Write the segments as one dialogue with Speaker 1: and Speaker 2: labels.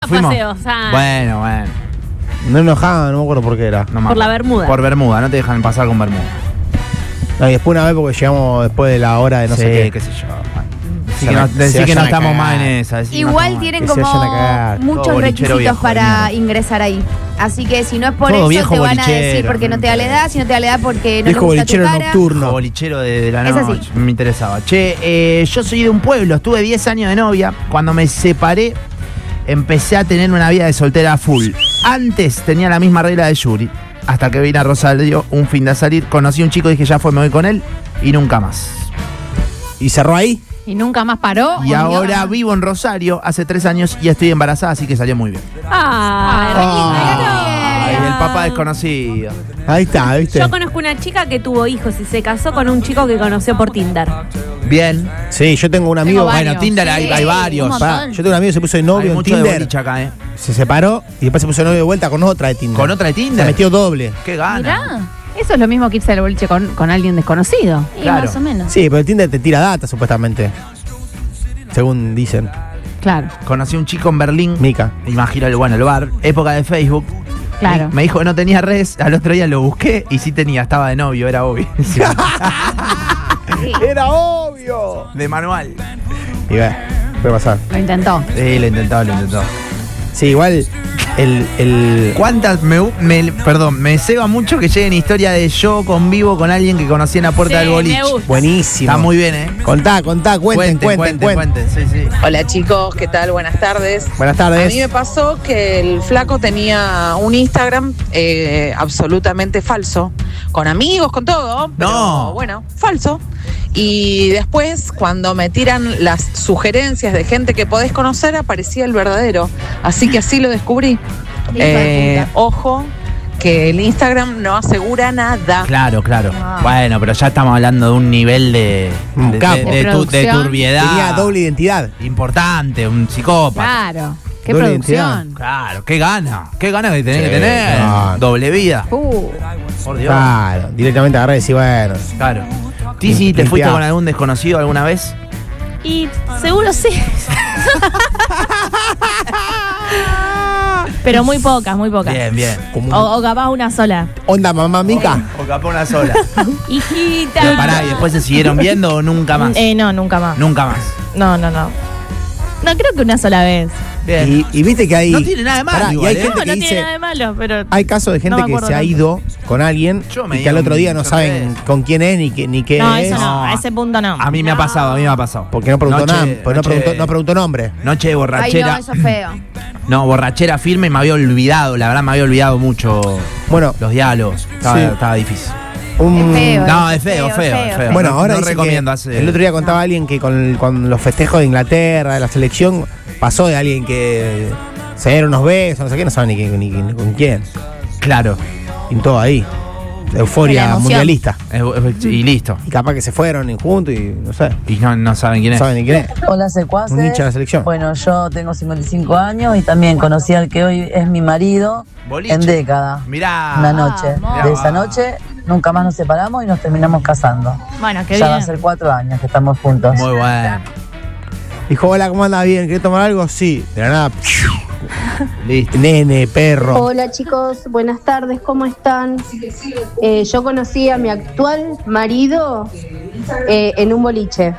Speaker 1: fuimos.
Speaker 2: paseos.
Speaker 1: Bueno.
Speaker 3: No enojaban, no me acuerdo por qué era.
Speaker 1: No me
Speaker 2: Por la
Speaker 1: acuerdo.
Speaker 2: Bermuda.
Speaker 1: Por Bermuda, no te dejan pasar con Bermuda.
Speaker 3: No, y después una vez porque llegamos después de la hora de no sé qué.
Speaker 1: sé yo.
Speaker 3: Se
Speaker 1: Decí que no
Speaker 3: vayan a
Speaker 1: estamos
Speaker 3: cagar.
Speaker 1: más en esa. decí que no
Speaker 4: Igual
Speaker 1: estamos
Speaker 4: tienen
Speaker 3: que se vayan a
Speaker 4: como
Speaker 3: cagar.
Speaker 4: muchos
Speaker 1: Todo bolichero
Speaker 4: requisitos
Speaker 1: viejo de
Speaker 4: para
Speaker 1: mierda.
Speaker 4: ingresar ahí. Así que si no es por
Speaker 1: Todo
Speaker 4: eso,
Speaker 1: viejo
Speaker 4: te van a decir
Speaker 1: bolichero,
Speaker 4: porque no te da la edad, si no te da la edad porque no
Speaker 3: Viejo
Speaker 4: te gusta tu
Speaker 3: bolichero
Speaker 4: cara.
Speaker 3: nocturno.
Speaker 1: Bolichero de la
Speaker 4: Es así.
Speaker 1: noche. Me interesaba. Che, yo soy de un pueblo, estuve 10 años de novia. Cuando me separé, empecé a tener una vida de soltera full. Antes tenía la misma regla de Yuri. Hasta que vine a Rosario un fin de salir. Conocí a un chico, dije ya fue, me voy con él. Y nunca más.
Speaker 3: ¿Y cerró ahí?
Speaker 5: Y nunca más paró.
Speaker 1: Y ahora vivo en Rosario hace 3 años y estoy embarazada, así que salió muy bien. Ay, el papá desconocido.
Speaker 3: Ahí está, ¿viste?
Speaker 2: Yo conozco una chica que tuvo hijos y se casó con un chico que conoció por Tinder.
Speaker 1: Bien.
Speaker 3: Sí, yo tengo un amigo.
Speaker 5: Tengo varios.
Speaker 1: Bueno, Tinder hay
Speaker 5: Sí,
Speaker 1: varios.
Speaker 5: un montón.
Speaker 3: Pará, yo tengo un amigo que se puso de novio
Speaker 1: Hay
Speaker 3: en
Speaker 1: mucho de
Speaker 3: Tinder.
Speaker 1: boliche acá,
Speaker 3: Se separó y después se puso de novio de vuelta con otra de Tinder.
Speaker 1: ¿Con otra de Tinder?
Speaker 3: Se metió doble.
Speaker 1: Qué gana.
Speaker 5: Mirá, eso es lo mismo que irse al boliche con alguien desconocido.
Speaker 2: Y
Speaker 1: Claro.
Speaker 2: más o menos.
Speaker 3: Sí, pero el Tinder te tira data supuestamente. Según dicen.
Speaker 5: Claro,
Speaker 1: Conocí a un chico en Berlín.
Speaker 3: Mica.
Speaker 1: Imagino el bar, época de Facebook.
Speaker 5: claro.
Speaker 1: Me dijo que no tenía redes, al otro día lo busqué y sí tenía, estaba de novio, era obvio. Sí.
Speaker 3: ¡Era obvio!
Speaker 1: De manual.
Speaker 3: Y ve, puede pasar.
Speaker 5: Lo intentó.
Speaker 1: Sí, lo intentó.
Speaker 3: Sí, igual el
Speaker 1: ¿Cuántas? Me ceba mucho que lleguen historias de yo convivo con alguien que conocí en la puerta
Speaker 2: Sí,
Speaker 1: del boliche.
Speaker 2: me gusta.
Speaker 3: buenísimo.
Speaker 1: Está muy bien, ¿eh?
Speaker 3: Contá, cuenten.
Speaker 1: Sí.
Speaker 6: Hola chicos, ¿qué tal? Buenas tardes.
Speaker 3: Buenas
Speaker 6: A mí
Speaker 3: tardes.
Speaker 6: me pasó que el flaco tenía un Instagram absolutamente falso, con amigos, con todo, pero
Speaker 1: No.
Speaker 6: bueno, falso. Y después, cuando me tiran las sugerencias de gente que podés conocer, aparecía el verdadero. Así que así lo descubrí.
Speaker 4: Hijo de puta.
Speaker 6: Ojo, que el Instagram no asegura nada.
Speaker 1: Claro. Bueno, pero ya estamos hablando de un nivel de
Speaker 3: Un capo.
Speaker 1: de
Speaker 5: Producción.
Speaker 1: turbiedad.
Speaker 3: Tenía doble identidad.
Speaker 1: Importante, un psicópata.
Speaker 5: Claro. Qué
Speaker 3: Doble
Speaker 5: producción.
Speaker 1: Claro, qué gana que tenés
Speaker 3: Sí,
Speaker 1: que tener.
Speaker 3: no.
Speaker 1: Doble vida. Por Dios.
Speaker 3: Claro, directamente agarré y decir, bueno.
Speaker 1: Claro. Tisi, ¿te
Speaker 3: Limpiá.
Speaker 1: fuiste con algún desconocido alguna vez?
Speaker 2: Y seguro sí. Pero muy pocas.
Speaker 1: Bien.
Speaker 2: O capaz una sola.
Speaker 3: Onda mamá Mica.
Speaker 1: O capaz una sola.
Speaker 2: Hijita.
Speaker 1: Pero pará, ¿y después se siguieron viendo o nunca más?
Speaker 2: No, nunca más.
Speaker 1: Nunca más.
Speaker 2: No. No, creo que una sola vez.
Speaker 1: Bien.
Speaker 3: Y viste que hay.
Speaker 1: No tiene nada de malo
Speaker 3: Pará,
Speaker 1: igual,
Speaker 3: y hay
Speaker 1: ¿eh?
Speaker 3: gente
Speaker 2: No,
Speaker 3: que
Speaker 2: no
Speaker 3: dice.
Speaker 2: tiene nada de malo, pero.
Speaker 3: Hay casos de gente
Speaker 2: No me
Speaker 3: que
Speaker 2: acuerdo
Speaker 3: se ha
Speaker 2: tanto.
Speaker 3: ido con alguien
Speaker 1: Yo me
Speaker 3: y
Speaker 1: he
Speaker 3: que al
Speaker 1: ido
Speaker 3: otro día no
Speaker 1: muchas
Speaker 3: saben
Speaker 1: veces.
Speaker 3: con quién es ni qué
Speaker 2: No,
Speaker 3: es.
Speaker 2: eso no, a ese punto no.
Speaker 1: A mí me ha pasado.
Speaker 3: Porque no preguntó nada,
Speaker 1: Noche-
Speaker 3: porque no
Speaker 1: noche-
Speaker 3: preguntó nombre.
Speaker 1: Noche de
Speaker 4: Ay,
Speaker 1: borrachera.
Speaker 4: no, eso es feo.
Speaker 1: No, borrachera firme y me había olvidado. La verdad me había olvidado mucho
Speaker 3: Bueno,
Speaker 1: los diálogos. Estaba difícil.
Speaker 3: un.
Speaker 4: Es feo.
Speaker 1: No, es feo.
Speaker 3: Bueno,
Speaker 1: No-
Speaker 3: ahora
Speaker 1: no
Speaker 3: dice que
Speaker 1: recomiendo hacer.
Speaker 3: el otro día contaba alguien que con los festejos de Inglaterra, de la selección, pasó de alguien que se dieron unos besos, no sé qué, no saben ni con quién.
Speaker 1: Claro.
Speaker 3: Pintó ahí.
Speaker 4: La
Speaker 3: Euforia
Speaker 4: emoción.
Speaker 3: mundialista.
Speaker 1: Y listo.
Speaker 3: Y capaz que se fueron juntos y no sé.
Speaker 1: Y no saben quién
Speaker 3: No
Speaker 1: es.
Speaker 3: saben ni quién es.
Speaker 7: Hola, secuaces.
Speaker 3: Un hincha de la selección.
Speaker 7: Bueno, yo tengo 55 años y también conocí al que hoy es mi marido
Speaker 1: Boliche.
Speaker 7: en década.
Speaker 1: Mirá.
Speaker 7: Una noche.
Speaker 2: Vamos.
Speaker 7: De esa noche nunca más nos separamos y nos terminamos casando.
Speaker 2: Bueno, qué
Speaker 7: Ya va a
Speaker 2: bien.
Speaker 7: ser 4 años que estamos juntos.
Speaker 1: Muy bueno.
Speaker 3: Dijo, hola, ¿cómo anda? Bien, ¿querés tomar algo? Sí. De la nada,
Speaker 1: Listo.
Speaker 3: nene, perro.
Speaker 8: Hola chicos, buenas tardes, ¿cómo están? Yo conocí a mi actual marido en un boliche.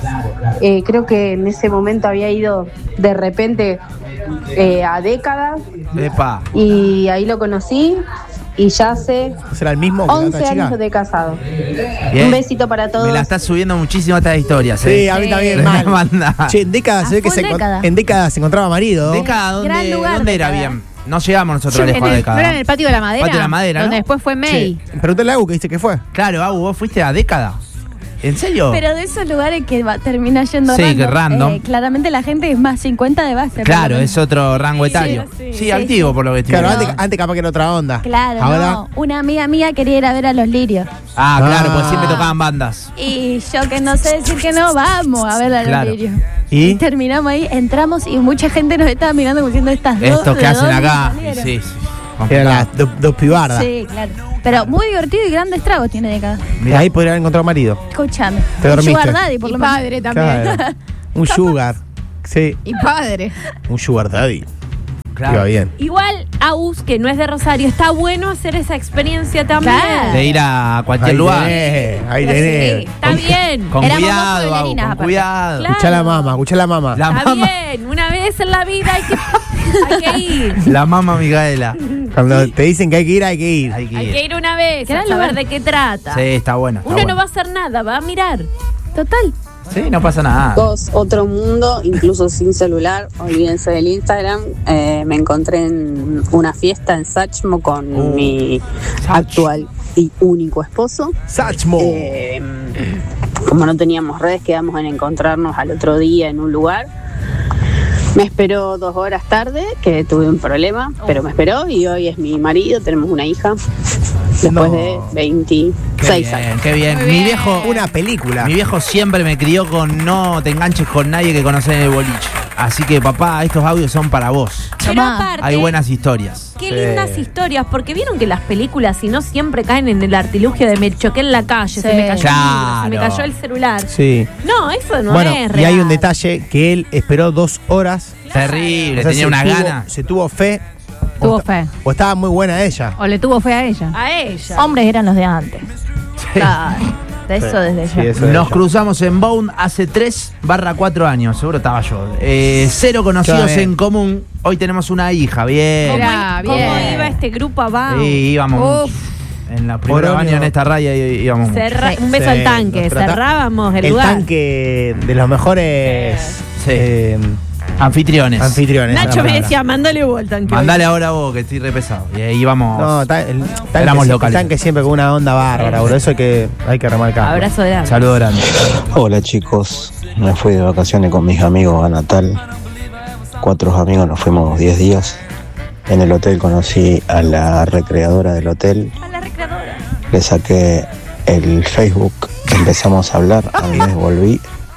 Speaker 8: Creo que en ese momento había ido de repente a década
Speaker 1: Epa.
Speaker 8: y ahí lo conocí y ya hace
Speaker 3: ¿Será el mismo que la
Speaker 8: 11
Speaker 3: otra chica?
Speaker 8: años de casado.
Speaker 1: Bien.
Speaker 8: Un besito para todos.
Speaker 1: Me la estás subiendo muchísimo estas historias.
Speaker 3: Sí, a mí también,
Speaker 1: Me
Speaker 3: mal.
Speaker 1: manda.
Speaker 3: Che, en décadas se ve que
Speaker 2: full década.
Speaker 3: en décadas se encontraba marido.
Speaker 1: ¿Década
Speaker 2: Gran
Speaker 1: dónde,
Speaker 2: lugar,
Speaker 1: dónde era
Speaker 2: Década.
Speaker 1: bien? No llegamos nosotros
Speaker 5: En
Speaker 1: lejos a
Speaker 5: ¿No
Speaker 1: década.
Speaker 5: era en el patio de la madera?
Speaker 1: Patio de la Madera,
Speaker 5: Donde
Speaker 1: ¿no?
Speaker 5: después fue May.
Speaker 3: Pregúntale a Agu que dice que fue.
Speaker 1: Claro, Agu, ¿vos fuiste a década? ¿En serio?
Speaker 2: Pero de esos lugares que termina yendo
Speaker 1: Sí,
Speaker 2: random.
Speaker 1: que random.
Speaker 2: Claramente la gente es más 50 de base.
Speaker 1: Claro,
Speaker 2: por lo
Speaker 1: es otro rango etario. Sí, activo por lo que estoy
Speaker 3: Claro,
Speaker 1: viendo.
Speaker 3: antes capaz que era otra onda.
Speaker 2: Claro,
Speaker 3: Ahora,
Speaker 2: no. Una amiga mía quería ir a ver a los lirios.
Speaker 1: Ah, claro, pues
Speaker 3: Ah.
Speaker 1: siempre tocaban bandas.
Speaker 2: Y yo que no sé decir que no, vamos a ver a los
Speaker 1: Claro.
Speaker 2: lirios.
Speaker 3: ¿Y?
Speaker 2: Terminamos ahí, entramos y mucha gente nos estaba mirando como diciendo estas dos.
Speaker 1: Estos que
Speaker 2: ¿de
Speaker 1: hacen
Speaker 2: dónde
Speaker 1: acá.
Speaker 2: salieron?
Speaker 1: Sí.
Speaker 3: eran
Speaker 1: complicado.
Speaker 3: las dos pibardas.
Speaker 2: Sí, claro. Pero muy divertido y grandes tragos tiene de cada.
Speaker 3: Mirá, ahí podría haber encontrado marido.
Speaker 2: Escúchame.
Speaker 3: Te dormiste.
Speaker 2: Sugar daddy, por
Speaker 5: Y
Speaker 2: lo menos.
Speaker 5: padre también.
Speaker 3: Claro. Un sugar. Sí,
Speaker 5: Y padre.
Speaker 3: un sugar daddy.
Speaker 1: Claro.
Speaker 3: Iba bien.
Speaker 2: Igual, Agus, que no es de Rosario, está bueno hacer esa experiencia también.
Speaker 5: Claro.
Speaker 1: De ir a cualquier
Speaker 3: Ahí
Speaker 1: lugar.
Speaker 3: ahí tenés.
Speaker 2: Sí, está bien.
Speaker 1: Con
Speaker 5: Éramos dos
Speaker 1: cuidado, Agus,
Speaker 5: bailarinas,
Speaker 1: con
Speaker 5: aparte.
Speaker 1: cuidado.
Speaker 2: Claro.
Speaker 3: Escuchá la mamá.
Speaker 1: La
Speaker 2: Está
Speaker 1: mamá.
Speaker 2: bien, una vez en la vida hay que ir.
Speaker 1: La mamá Micaela.
Speaker 3: Cuando te dicen que hay que ir, hay que ir.
Speaker 1: Hay que
Speaker 2: Hay
Speaker 1: ir.
Speaker 2: que ir una vez
Speaker 5: Gran
Speaker 2: a saber
Speaker 5: lugar.
Speaker 2: de qué trata.
Speaker 1: Sí, está bueno. Está
Speaker 2: Uno
Speaker 1: bueno.
Speaker 2: no va a hacer nada, va a mirar. Total.
Speaker 1: Sí, no pasa nada.
Speaker 9: Otro mundo, incluso sin celular, olvídense del Instagram. Me encontré en una fiesta en Sachmo con mi actual y único esposo.
Speaker 3: Sachmo.
Speaker 9: Como no teníamos redes, quedamos en encontrarnos al otro día en un lugar. Me esperó 2 horas tarde, que tuve un problema, pero me esperó y hoy es mi marido, tenemos una hija, después de 26 años.
Speaker 1: Qué bien. Mi viejo,
Speaker 3: Una película.
Speaker 1: mi viejo siempre me crió con no te enganches con nadie que conoces en el boliche. Así que, papá, estos audios son para vos.
Speaker 2: Pero
Speaker 5: Tomá.
Speaker 2: aparte,
Speaker 1: Hay buenas historias.
Speaker 2: qué
Speaker 3: Sí.
Speaker 2: lindas historias, porque vieron que las películas, si no, siempre caen en el artilugio de me choqué en la calle, se
Speaker 5: Sí.
Speaker 2: me cayó el libro, se me
Speaker 1: Claro.
Speaker 2: cayó el celular.
Speaker 3: Sí.
Speaker 2: No, eso no
Speaker 3: Bueno,
Speaker 2: es
Speaker 3: y
Speaker 2: real.
Speaker 3: hay un detalle que él esperó 2 horas.
Speaker 1: Terrible,
Speaker 3: O sea,
Speaker 1: tenía
Speaker 3: se
Speaker 1: una
Speaker 3: tuvo-
Speaker 1: gana.
Speaker 3: Se tuvo fe.
Speaker 5: Tuvo
Speaker 3: o
Speaker 5: fe.
Speaker 3: O estaba muy buena ella.
Speaker 5: O le tuvo fe a ella.
Speaker 2: A ella.
Speaker 5: Hombres eran los de antes. Claro. De eso desde
Speaker 3: Sí,
Speaker 5: ya.
Speaker 3: eso de
Speaker 1: Nos
Speaker 3: ella.
Speaker 1: cruzamos en Bound hace 3/4 años, seguro estaba yo. 0 conocidos
Speaker 3: Qué bien.
Speaker 1: en común. Hoy tenemos una hija, bien.
Speaker 5: Mirá,
Speaker 2: ¿Cómo
Speaker 5: bien.
Speaker 2: iba este grupo abajo?
Speaker 1: Sí, íbamos
Speaker 5: Uf.
Speaker 1: en la primera
Speaker 3: Oroño.
Speaker 1: año en esta raya íbamos mucho.
Speaker 2: Un beso
Speaker 3: Sí,
Speaker 2: al tanque,
Speaker 3: nos trata-
Speaker 2: cerrábamos el
Speaker 3: El
Speaker 2: lugar.
Speaker 3: tanque de los mejores
Speaker 1: Sí. Anfitriones.
Speaker 3: anfitriones.
Speaker 2: Nacho
Speaker 3: esa
Speaker 2: me
Speaker 3: palabra.
Speaker 2: decía, mándale vuelta. tanque.
Speaker 1: Mandale ahora vos, que estoy re pesado. Y ahí íbamos.
Speaker 3: No, el tanque,
Speaker 1: Éramos
Speaker 3: el
Speaker 1: locales.
Speaker 3: tanque siempre con una onda bárbara, bro. Eso hay que remarcar.
Speaker 2: Abrazo de alma.
Speaker 1: Saludo grande.
Speaker 10: Hola chicos, me fui de vacaciones con mis amigos a Natal. 4 amigos, nos fuimos 10 días. En el hotel conocí a la recreadora del hotel.
Speaker 2: A la recreadora.
Speaker 10: Le saqué el Facebook, empezamos a hablar, al mes volví.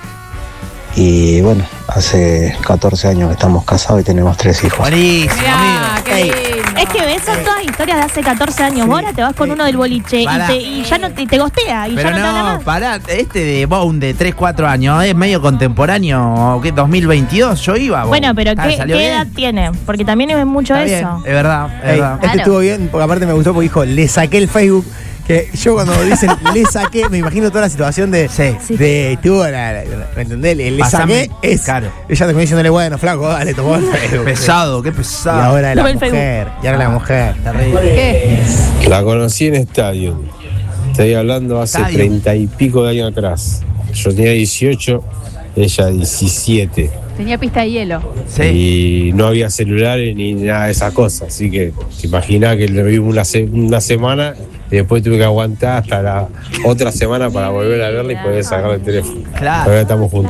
Speaker 10: Y bueno, hace 14 años que estamos casados y tenemos 3 hijos.
Speaker 1: Buenísimo,
Speaker 2: Mirá,
Speaker 1: amigo.
Speaker 2: qué lindo.
Speaker 5: Es que ves, son todas historias de hace 14 años. Vos ahora te vas con uno del boliche
Speaker 1: Pará.
Speaker 5: y ya no te gostea y
Speaker 1: Pero
Speaker 5: ya no te habla
Speaker 1: no,
Speaker 5: más.
Speaker 1: pará, este de Bound de 3-4 años es medio contemporáneo, ¿qué? 2022, yo iba. Bound.
Speaker 5: Bueno, pero ¿qué
Speaker 1: ¿salió bien?
Speaker 5: edad tiene? Porque también es mucho
Speaker 1: Está bien,
Speaker 5: eso.
Speaker 1: es verdad, es
Speaker 3: Ey,
Speaker 1: verdad.
Speaker 3: este
Speaker 5: Claro.
Speaker 3: estuvo bien, porque aparte me gustó porque dijo, le saqué el Facebook. Que yo cuando dicen le saqué, me imagino toda la situación de.
Speaker 1: Sí.
Speaker 3: De tuvo ¿me entendés? Le
Speaker 1: Pasame,
Speaker 3: saqué es.
Speaker 1: claro.
Speaker 3: Ella terminó diciéndole, bueno, flaco, dale, tomó el Facebook.
Speaker 1: Pesado, qué
Speaker 3: Y
Speaker 1: pesado.
Speaker 3: ahora la
Speaker 5: Tuve el
Speaker 3: mujer. Y ahora la mujer.
Speaker 1: Terrible.
Speaker 5: ¿Qué?
Speaker 11: La conocí en Estadio. Estoy hablando hace
Speaker 1: Estadio.
Speaker 11: 30 y pico de años atrás. Yo tenía 18, ella 17.
Speaker 5: Tenía pista de hielo.
Speaker 1: Sí.
Speaker 11: Y no había celulares ni nada de esas cosas. Así que te imaginás que lo vi una semana y después tuve que aguantar hasta la otra semana para volver a verla y poder sacar el teléfono.
Speaker 1: Claro.
Speaker 11: Ahora estamos juntos.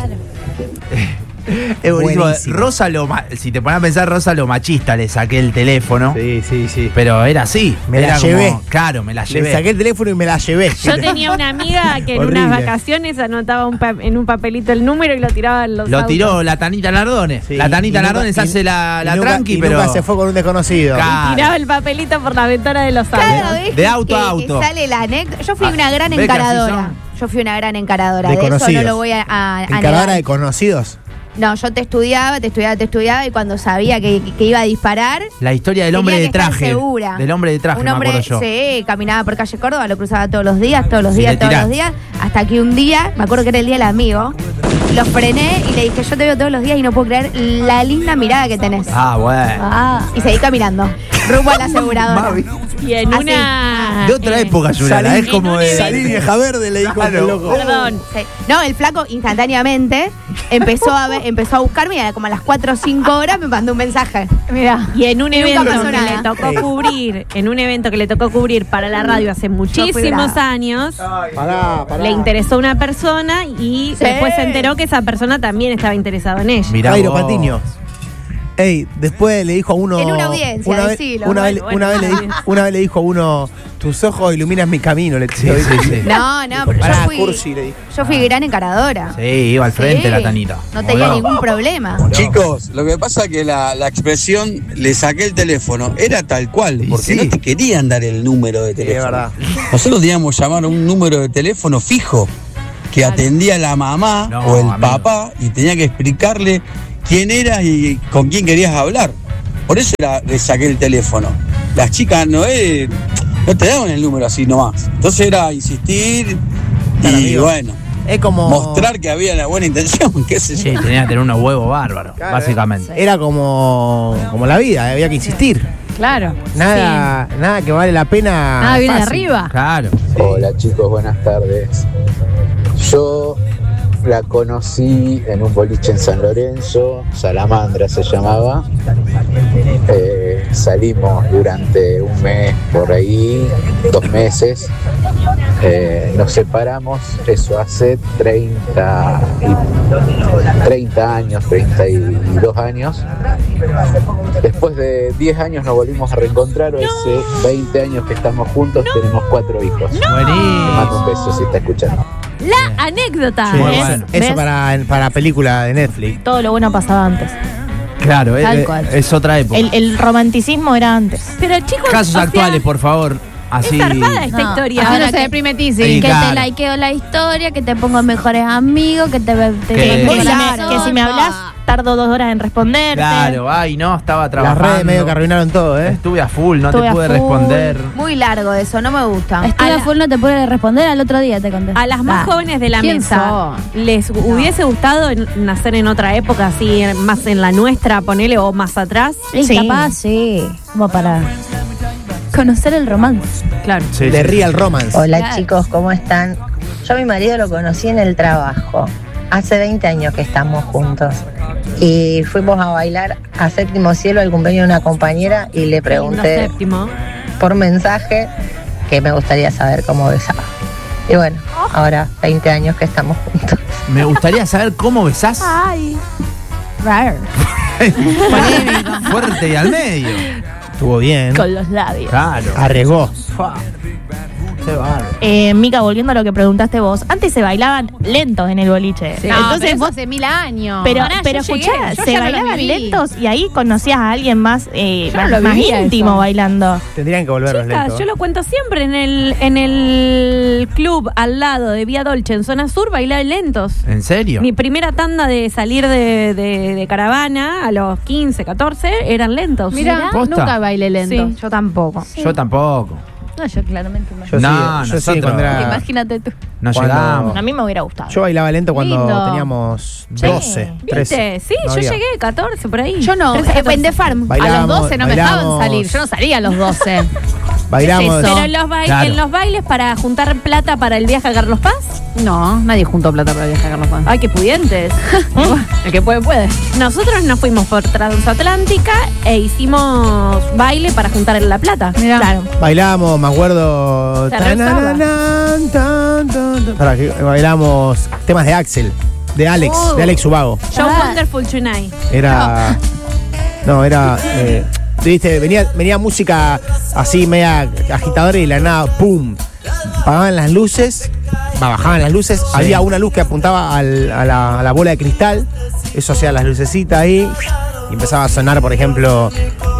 Speaker 1: Es buenísimo.
Speaker 3: Buenísimo.
Speaker 1: Rosa si te pones a pensar, Rosa lo machista, le saqué el teléfono.
Speaker 3: Sí, sí, sí.
Speaker 1: Pero era así.
Speaker 3: Me la
Speaker 1: era
Speaker 3: llevé.
Speaker 1: Claro, me la llevé.
Speaker 3: Le saqué el teléfono y me la llevé.
Speaker 2: Yo tenía una amiga que en
Speaker 3: Horrible.
Speaker 2: unas vacaciones anotaba en un papelito el número y lo tiraba en los
Speaker 1: Lo
Speaker 2: autos.
Speaker 1: tiró la Tanita Nardone.
Speaker 3: Sí,
Speaker 1: La Tanita
Speaker 3: y nunca-
Speaker 1: Nardone se hace la
Speaker 3: y nunca-
Speaker 1: tranqui,
Speaker 3: y
Speaker 1: pero.
Speaker 3: nunca se fue con un desconocido.
Speaker 1: Claro.
Speaker 2: Tiraba el papelito por la ventana de los autos.
Speaker 4: Cada vez
Speaker 1: De auto
Speaker 4: que,
Speaker 1: a auto.
Speaker 4: que sale la anécdota. Yo fui
Speaker 1: Ah,
Speaker 4: una gran
Speaker 1: ¿ves que así
Speaker 4: encaradora.
Speaker 1: son?
Speaker 4: Yo fui una gran encaradora.
Speaker 3: De
Speaker 4: De eso no
Speaker 3: conocidos.
Speaker 4: lo voy a
Speaker 3: Encaradora
Speaker 4: negar.
Speaker 3: de conocidos.
Speaker 4: No, yo te estudiaba y cuando sabía que iba a disparar.
Speaker 1: La historia del
Speaker 4: tenía
Speaker 1: hombre
Speaker 4: que
Speaker 1: de
Speaker 4: estar
Speaker 1: traje.
Speaker 4: segura.
Speaker 1: Del hombre de traje,
Speaker 4: Un
Speaker 1: me
Speaker 4: hombre,
Speaker 1: acuerdo yo.
Speaker 4: sí, caminaba por calle Córdoba, lo cruzaba todos los días,
Speaker 1: Sí, le
Speaker 4: todos
Speaker 1: tirás.
Speaker 4: los días, hasta que un día, me acuerdo que era el día del amigo, lo frené y le dije, yo te veo todos los días y no puedo creer la linda mirada que tenés.
Speaker 1: Ah, bueno.
Speaker 4: Y seguí caminando, rumbo a la aseguradora.
Speaker 1: Mavi.
Speaker 2: Y en
Speaker 4: Así.
Speaker 2: una...
Speaker 1: De otra época, Yurala. Es como de.
Speaker 3: Salí vieja verde, le dijo
Speaker 1: Claro.
Speaker 3: el loco.
Speaker 2: Perdón.
Speaker 4: Sí. No, el flaco instantáneamente empezó a buscarme y como a las 4 o 5 horas me mandó un mensaje.
Speaker 5: Mira.
Speaker 2: Y en un
Speaker 4: Y nunca
Speaker 2: evento
Speaker 4: pasó
Speaker 2: que
Speaker 4: nada.
Speaker 2: le tocó cubrir, para la radio hace muchísimos
Speaker 4: brava.
Speaker 2: años,
Speaker 3: Pará.
Speaker 2: le interesó una persona y
Speaker 4: Sí.
Speaker 2: después se enteró que esa persona también estaba interesada en ella.
Speaker 1: Mirá
Speaker 3: Jairo
Speaker 1: vos.
Speaker 3: Patiño. Ey, después le dijo a uno.
Speaker 4: En una audiencia,
Speaker 3: una vez,
Speaker 4: decilo.
Speaker 3: una, vez,
Speaker 2: Bueno,
Speaker 3: una, vez le
Speaker 2: bueno.
Speaker 3: dijo, una vez le dijo a uno, tus ojos iluminan mi camino. Le
Speaker 1: Sí, sí, sí.
Speaker 4: No, pero
Speaker 3: Pará,
Speaker 4: yo
Speaker 3: cursi, le dijo.
Speaker 4: fui gran encaradora.
Speaker 1: Sí, iba al frente
Speaker 4: Sí.
Speaker 1: la Tanita.
Speaker 4: No tenía
Speaker 1: Boludo.
Speaker 4: ningún problema.
Speaker 12: Chicos, lo que pasa es que la expresión le saqué el teléfono era tal cual,
Speaker 1: Y
Speaker 12: porque
Speaker 1: sí.
Speaker 12: no te querían dar el número de
Speaker 3: Sí, es
Speaker 12: teléfono.
Speaker 3: verdad.
Speaker 12: Nosotros teníamos llamar a un número de teléfono fijo que atendía la mamá
Speaker 1: No,
Speaker 12: o el
Speaker 1: amigo.
Speaker 12: papá y tenía que explicarle quién eras y con quién querías hablar. Por eso le saqué el teléfono. Las chicas no te daban el número así nomás. Entonces era insistir
Speaker 3: Claro,
Speaker 12: y
Speaker 3: amigo.
Speaker 12: bueno,
Speaker 3: Es como.
Speaker 12: mostrar que había la buena intención, qué sé
Speaker 1: Sí,
Speaker 12: yo.
Speaker 1: tenía que tener unos huevos bárbaros,
Speaker 3: Claro,
Speaker 1: básicamente.
Speaker 3: Era como la vida, había que insistir.
Speaker 5: Claro.
Speaker 3: Nada que vale la pena.
Speaker 5: Nada viene de
Speaker 3: fácil.
Speaker 5: arriba.
Speaker 1: Claro.
Speaker 10: Hola chicos, buenas tardes. Yo la conocí en un boliche en San Lorenzo, Salamandra se llamaba. Salimos durante un mes por ahí, 2 meses. Nos separamos, eso hace 30 años, 32 años. Después de 10 años nos volvimos a reencontrar, o hace 20 años que estamos juntos, tenemos 4 hijos. Te mando un beso si está escuchando.
Speaker 2: La anécdota.
Speaker 3: Sí,
Speaker 1: Muy
Speaker 2: ¿eh?
Speaker 1: bueno.
Speaker 3: Eso
Speaker 2: ¿Ves?
Speaker 3: para película de Netflix.
Speaker 13: Todo lo bueno pasaba antes.
Speaker 1: Claro,
Speaker 13: Tal cual.
Speaker 1: es otra época.
Speaker 13: El romanticismo era antes.
Speaker 2: Pero chicos,
Speaker 1: Casos
Speaker 2: o sea,
Speaker 1: actuales, por favor. Así.
Speaker 2: es zarpada esta
Speaker 4: No.
Speaker 2: historia.
Speaker 5: Así
Speaker 4: Ahora
Speaker 5: no se
Speaker 4: que-
Speaker 5: deprime Tizi.
Speaker 1: Sí,
Speaker 4: Que
Speaker 1: claro.
Speaker 4: te likeo la historia, que te pongo mejores amigos, que te
Speaker 1: Que-
Speaker 4: pongo
Speaker 13: Que
Speaker 4: la
Speaker 13: si me hablas, tardo 2 horas en responderte.
Speaker 1: Claro, ay, no, estaba
Speaker 3: Las
Speaker 1: trabajando.
Speaker 3: redes medio que arruinaron todo, ¿eh?
Speaker 1: Estuve a full, no
Speaker 13: Estuve
Speaker 1: te
Speaker 13: a
Speaker 1: pude
Speaker 13: full.
Speaker 1: responder.
Speaker 4: Muy largo eso, no me gusta.
Speaker 13: Estoy
Speaker 2: A
Speaker 13: a
Speaker 2: la-
Speaker 13: full, no te pude responder, al otro día te conté.
Speaker 2: A las más jóvenes de la
Speaker 5: ¿Quién
Speaker 2: mesa, ¿les hubiese gustado nacer en otra época, así, más en la nuestra, ponele, o más atrás?
Speaker 13: Sí, capaz, sí. Como para conocer el romance.
Speaker 2: Claro.
Speaker 1: Sí,
Speaker 3: De
Speaker 1: sí.
Speaker 3: Real Romance.
Speaker 14: Hola
Speaker 2: Claro.
Speaker 14: chicos, ¿cómo están? Yo a mi marido lo conocí en el trabajo. Hace 20 años que estamos juntos. Y fuimos a bailar a Séptimo Cielo al cumpleaños de una compañera y le
Speaker 2: Lindo
Speaker 14: pregunté
Speaker 2: séptimo.
Speaker 14: por mensaje que me gustaría saber cómo besaba. Y bueno, ahora 20 años que estamos juntos.
Speaker 1: Me gustaría saber cómo besás.
Speaker 13: Ay. Rar.
Speaker 1: Fuerte y al medio.
Speaker 3: Estuvo bien.
Speaker 13: Con los labios.
Speaker 1: Claro.
Speaker 3: Arriesgó.
Speaker 1: Fa. Qué bárbaro.
Speaker 13: Mica, volviendo a lo que preguntaste vos, antes se bailaban lentos en el boliche.
Speaker 2: Sí.
Speaker 5: No,
Speaker 13: Entonces
Speaker 5: pero eso
Speaker 13: vos.
Speaker 5: hace 1000 años.
Speaker 13: Pero,
Speaker 2: Pará,
Speaker 13: pero
Speaker 2: yo
Speaker 13: escuchá,
Speaker 2: llegué, yo
Speaker 13: se
Speaker 5: ya no lo
Speaker 13: bailaban
Speaker 5: viví.
Speaker 13: lentos y ahí conocías a alguien más,
Speaker 5: no lo
Speaker 13: más
Speaker 5: vivía
Speaker 13: íntimo
Speaker 5: eso.
Speaker 13: bailando.
Speaker 3: Tendrían que volverlos
Speaker 2: Chicas,
Speaker 3: lentos.
Speaker 2: yo lo cuento siempre en el club al lado de Vía Dolce, en zona sur, bailar lentos.
Speaker 1: ¿En serio?
Speaker 2: Mi primera tanda de salir de caravana a los 15, 14 eran lentos.
Speaker 5: Mira,
Speaker 1: ¿Posta?
Speaker 5: nunca bailé lento.
Speaker 2: Sí.
Speaker 5: Yo tampoco.
Speaker 1: Yo tampoco.
Speaker 13: No, yo claramente no.
Speaker 3: Yo
Speaker 1: No,
Speaker 3: sí, yo sí,
Speaker 1: nosotros-
Speaker 3: cuando era-
Speaker 5: Imagínate tú.
Speaker 1: No
Speaker 3: Cuando-
Speaker 1: llegamos.
Speaker 13: A mí me hubiera gustado.
Speaker 3: Yo bailaba lento cuando
Speaker 5: Lindo.
Speaker 3: teníamos
Speaker 13: Sí.
Speaker 3: 12, 13.
Speaker 2: ¿Viste? Sí,
Speaker 3: No
Speaker 2: yo
Speaker 3: había.
Speaker 2: llegué 14 por ahí.
Speaker 4: Yo no,
Speaker 2: 13, 14.
Speaker 4: en The Farm.
Speaker 5: A los
Speaker 3: Bailábamos-
Speaker 5: 12 no me dejaban
Speaker 3: bailábamos-
Speaker 5: salir. Yo no salía a los 12.
Speaker 3: Bailamos.
Speaker 5: ¿Qué es
Speaker 2: Pero en los,
Speaker 1: Claro.
Speaker 2: en los bailes para juntar plata para el viaje a Carlos Paz.
Speaker 5: No, nadie juntó plata para viajar a Carlos Paz.
Speaker 2: Ay, qué pudientes.
Speaker 5: El que puede, puede.
Speaker 2: Nosotros nos fuimos por Transatlántica e hicimos baile para juntar la plata.
Speaker 5: Mirá.
Speaker 2: Claro.
Speaker 3: Bailábamos, me acuerdo.
Speaker 2: Se reusaba.
Speaker 3: Para que bailamos temas de Axel, de Alex Ubago.
Speaker 2: Show Wonderful Tonight.
Speaker 3: Era. No, era. Viste, venía música así, media agitadora y de la nada, ¡pum! Apagaban las luces, bajaban las luces. Había una luz que apuntaba a la bola de cristal. Eso hacía las lucecitas ahí. Y empezaba a sonar, por ejemplo.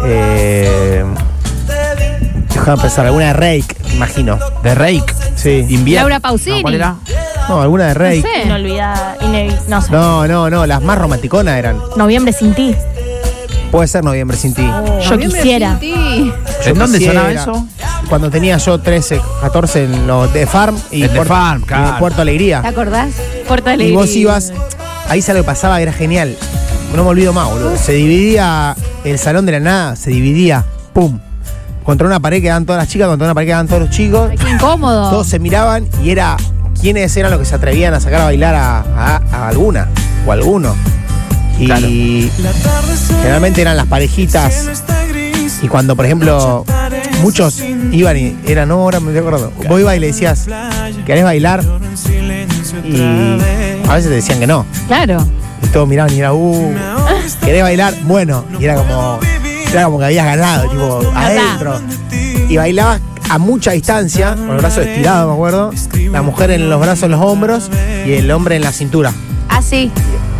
Speaker 3: Déjame pensar, alguna de Rake, imagino.
Speaker 1: De Rake.
Speaker 3: Sí.
Speaker 1: Invierno.
Speaker 5: Laura Pausini.
Speaker 1: No, ¿cuál era?
Speaker 3: No, alguna de Rake.
Speaker 5: No sé.
Speaker 13: Inolvidable. No sé.
Speaker 3: No, las más romanticonas eran.
Speaker 13: Noviembre sin ti.
Speaker 3: Puede ser Noviembre sin ti.
Speaker 13: Yo quisiera.
Speaker 5: Sí.
Speaker 3: Yo
Speaker 1: ¿En dónde
Speaker 3: quisiera.
Speaker 1: sonaba eso?
Speaker 3: Cuando tenía yo 13, 14 en los de Farm y
Speaker 1: En The Farm,
Speaker 3: y
Speaker 1: claro.
Speaker 3: Puerto Alegría.
Speaker 4: ¿Te acordás?
Speaker 2: Puerto
Speaker 3: Y
Speaker 2: Alegre.
Speaker 3: vos ibas, ahí se lo que pasaba, era genial. No me olvido más, boludo. Se dividía el salón de la nada, se dividía, pum. Contra una pared quedaban todas las chicas, contra una pared quedaban todos los chicos.
Speaker 5: Qué incómodo.
Speaker 3: Todos se miraban y era quiénes eran los que se atrevían a sacar a bailar a alguna o a alguno. Y
Speaker 1: Claro.
Speaker 3: generalmente eran las parejitas. Y cuando, por ejemplo, muchos iban y eran, no, ahora me estoy acordando. Vos ibas y le decías, ¿querés bailar? Y a veces te decían que no.
Speaker 5: Claro.
Speaker 3: Y todos miraban y era, ¿querés bailar? Bueno, y era como que habías ganado, tipo, adentro. Y bailabas a mucha distancia, con los brazos estirados, me acuerdo. La mujer en los brazos, en los hombros y el hombre en la cintura.
Speaker 4: Así.